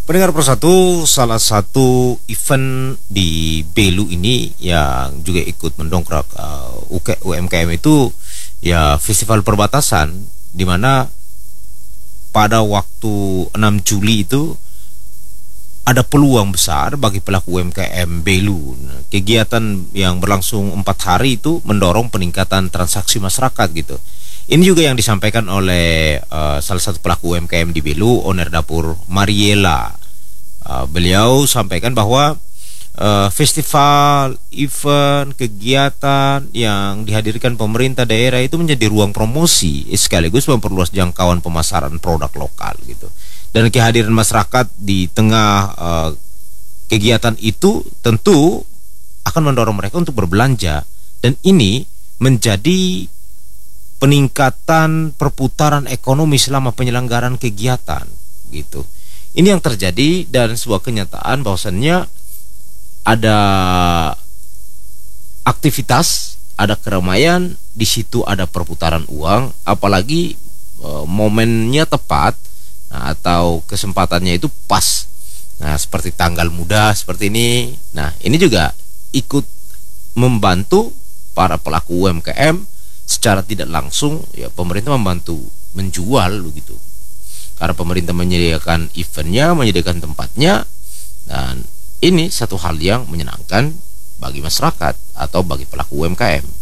Pendengar Persatu, salah satu event di Belu ini yang juga ikut mendongkrak UMKM itu ya festival perbatasan, di mana pada waktu 6 Juli itu ada peluang besar bagi pelaku UMKM Belu. Nah, kegiatan yang berlangsung 4 hari itu mendorong peningkatan transaksi masyarakat gitu. Ini juga yang disampaikan oleh salah satu pelaku UMKM di Belu, owner dapur Mariela. Beliau sampaikan bahwa festival, event, kegiatan yang dihadirkan pemerintah daerah itu menjadi ruang promosi sekaligus memperluas jangkauan pemasaran produk lokal gitu. Dan kehadiran masyarakat di tengah kegiatan itu tentu akan mendorong mereka untuk berbelanja, dan ini menjadi peningkatan perputaran ekonomi selama penyelenggaraan kegiatan gitu. Ini yang terjadi, dan sebuah kenyataan bahwasannya ada aktivitas, ada keramaian, di situ ada perputaran uang, apalagi momennya tepat, nah, atau kesempatannya itu pas. Nah, seperti tanggal muda seperti ini. Nah, ini juga ikut membantu para pelaku UMKM. Secara tidak langsung ya pemerintah membantu menjual begitu, karena pemerintah menyediakan eventnya, menyediakan tempatnya, dan ini satu hal yang menyenangkan bagi masyarakat atau bagi pelaku UMKM.